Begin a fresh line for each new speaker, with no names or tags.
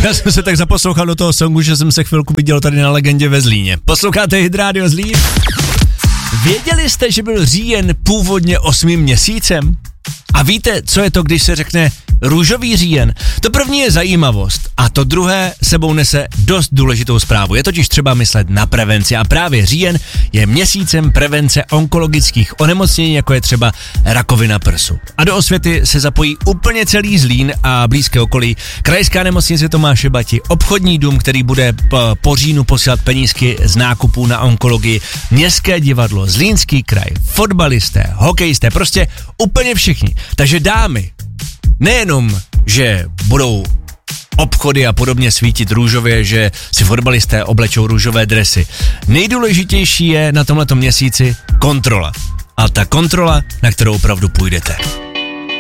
Já jsem se tak zaposlouchal do toho songu, že jsem se chvilku viděl tady na Legendě ve Zlíně. Posloucháte Hit Radio Zlín? Věděli jste, že byl říjen původně 8. měsícem? A víte, co je to, když se řekne růžový říjen? To první je zajímavost a to druhé sebou nese dost důležitou zprávu. Je totiž třeba myslet na prevenci a právě říjen je měsícem prevence onkologických onemocnění, jako je třeba rakovina prsu. A do osvěty se zapojí úplně celý Zlín a blízké okolí. Krajská nemocnice Tomáše Bati, obchodní dům, který bude po říjnu posílat penízky z nákupů na onkologii, Městské divadlo, Zlínský kraj, fotbalisté, hokejisté, prostě úplně všichni. Takže dámy, nejenom, že budou obchody a podobně svítit růžově, že si fotbalisté oblečou růžové dresy. Nejdůležitější je na tomhletom měsíci kontrola. A ta kontrola, na kterou opravdu půjdete.